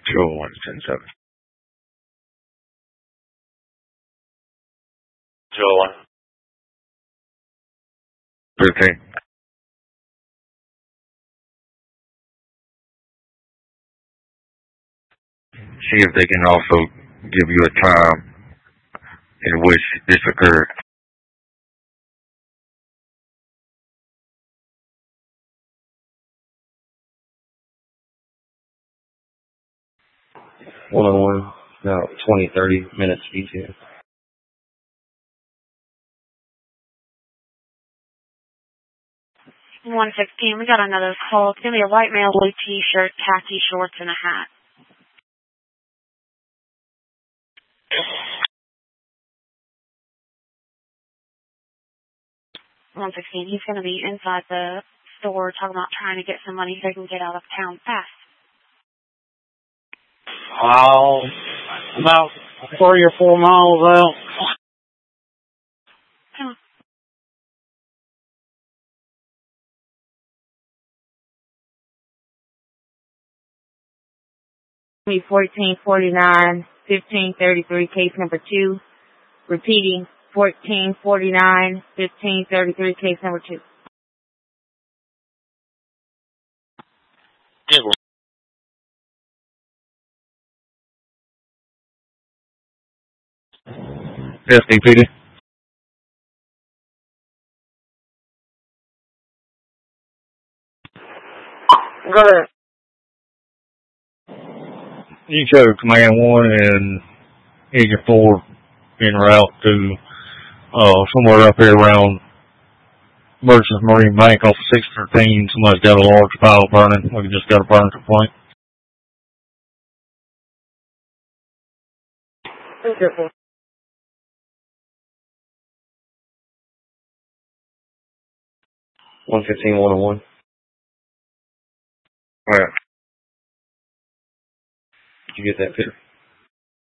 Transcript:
201 10-7. 201. 15. See if they can also give you a time in which this occurred. One-on-one, about 20, 30 minutes detail. 116, we got another call. It's going to be a white male, blue t-shirt, khaki shorts, and a hat. One 16, he's going to be inside the store talking about trying to get some money so he can get out of town fast. About 3 or 4 miles out. Me 1449 1533, case number 2. Repeating, 1449 1533, case number 2. SDPD. Go ahead. You show Command 1 and Agent 4 en route to somewhere up here around Merchants Marine Bank off of 613. Somebody's got a large pile burning. We just got a burn complaint. Okay. 115, 101. All right. Did you get that, Peter?